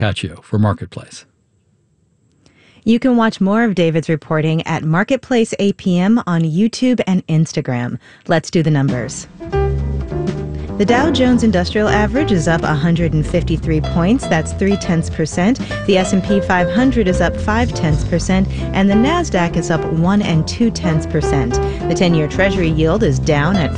Caccio for Marketplace. You can watch more of David's reporting at Marketplace APM on YouTube and Instagram. Let's do the numbers. The Dow Jones Industrial Average is up 153 points. That's 0.3%. The S&P 500 is up 0.5%, and the Nasdaq is up 1 2/10%. The 10-year Treasury yield is down at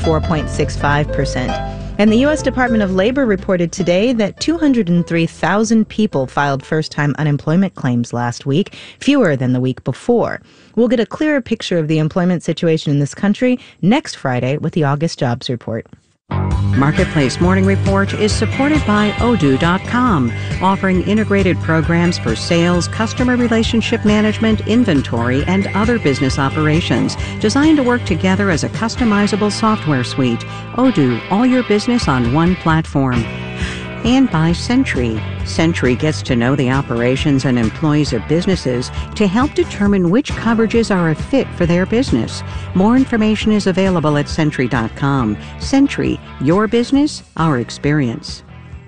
4.65%. And the U.S. Department of Labor reported today that 203,000 people filed first-time unemployment claims last week, fewer than the week before. We'll get a clearer picture of the employment situation in this country next Friday with the August jobs report. Marketplace Morning Report is supported by Odoo.com, offering integrated programs for sales, customer relationship management, inventory, and other business operations, designed to work together as a customizable software suite. Odoo, all your business on one platform. And by Sentry. Sentry gets to know the operations and employees of businesses to help determine which coverages are a fit for their business. More information is available at Sentry.com. Sentry, your business, our experience.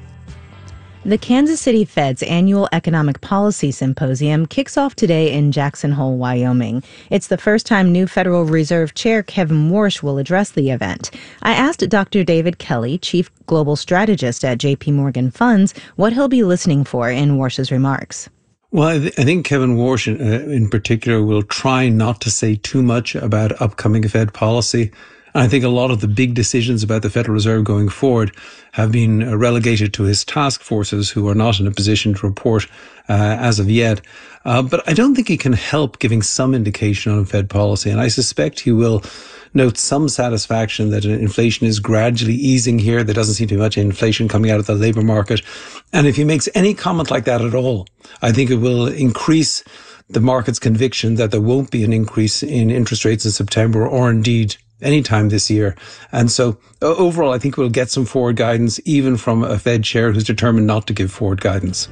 The Kansas City Fed's annual Economic Policy Symposium kicks off today in Jackson Hole, Wyoming. It's the first time new Federal Reserve Chair Kevin Warsh will address the event. I asked Dr. David Kelly, Chief Global Strategist at J.P. Morgan Funds, what he'll be listening for in Warsh's remarks. Well, I think Kevin Warsh in particular will try not to say too much about upcoming Fed policy. And I think a lot of the big decisions about the Federal Reserve going forward have been relegated to his task forces, who are not in a position to report as of yet. But I don't think he can help giving some indication on Fed policy. And I suspect he will note some satisfaction that inflation is gradually easing here. There doesn't seem to be much inflation coming out of the labour market. And if he makes any comment like that at all, I think it will increase the market's conviction that there won't be an increase in interest rates in September or indeed anytime this year. And so overall, I think we'll get some forward guidance, even from a Fed chair who's determined not to give forward guidance.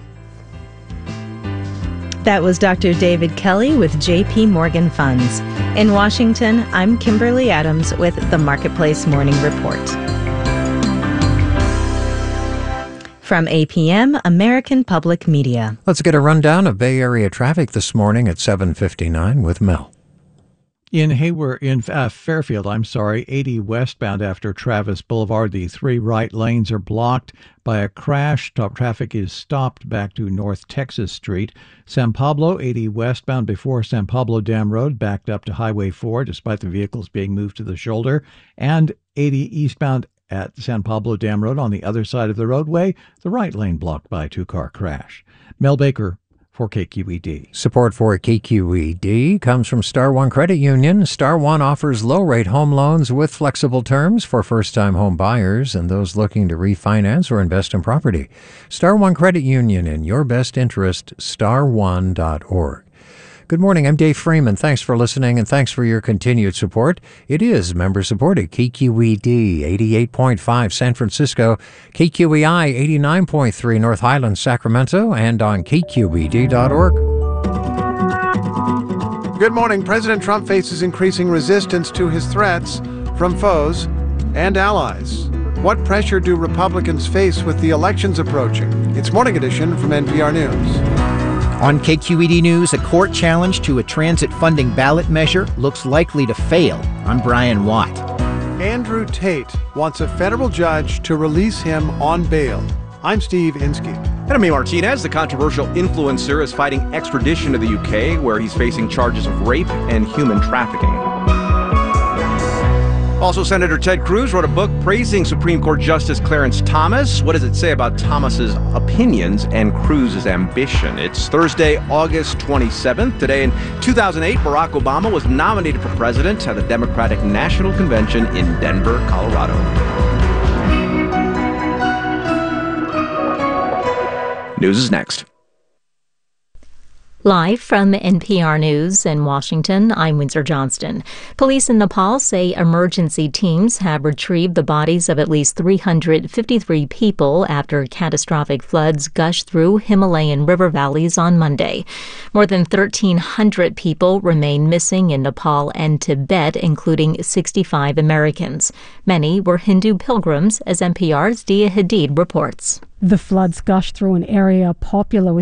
That was Dr. David Kelly with J.P. Morgan Funds. In Washington, I'm Kimberly Adams with the Marketplace Morning Report. From APM, American Public Media. Let's get a rundown of Bay Area traffic this morning at 7:59 with Mel. In Fairfield, 80 westbound after Travis Boulevard. The three right lanes are blocked by a crash. Top traffic is stopped back to North Texas Street. San Pablo, 80 westbound before San Pablo Dam Road, backed up to Highway 4 despite the vehicles being moved to the shoulder. And 80 eastbound at San Pablo Dam Road on the other side of the roadway, the right lane blocked by a two-car crash. Mel Baker for KQED. Support for KQED comes from Star One Credit Union. Star One offers low-rate home loans with flexible terms for first-time home buyers and those looking to refinance or invest in property. Star One Credit Union, in your best interest, star1.org. Good morning, I'm Dave Freeman. Thanks for listening and thanks for your continued support. It is member-supported KQED 88.5 San Francisco, KQEI 89.3 North Highlands, Sacramento, and on KQED.org. Good morning. President Trump faces increasing resistance to his threats from foes and allies. What pressure do Republicans face with the elections approaching? It's Morning Edition from NPR News. On KQED News, a court challenge to a transit funding ballot measure looks likely to fail. I'm Brian Watt. Andrew Tate wants a federal judge to release him on bail. I'm Steve Inskeep. And I'm Amy Martinez. The controversial influencer is fighting extradition to the UK, where he's facing charges of rape and human trafficking. Also, Senator Ted Cruz wrote a book praising Supreme Court Justice Clarence Thomas. What does it say about Thomas's opinions and Cruz's ambition? It's Thursday, August 27th. Today in 2008, Barack Obama was nominated for president at the Democratic National Convention in Denver, Colorado. News is next. Live from NPR News in Washington, I'm Windsor Johnston. Police in Nepal say emergency teams have retrieved the bodies of at least 353 people after catastrophic floods gushed through Himalayan river valleys on Monday. More than 1,300 people remain missing in Nepal and Tibet, including 65 Americans. Many were Hindu pilgrims, as NPR's Dia Hadid reports. The floods gushed through an area popular with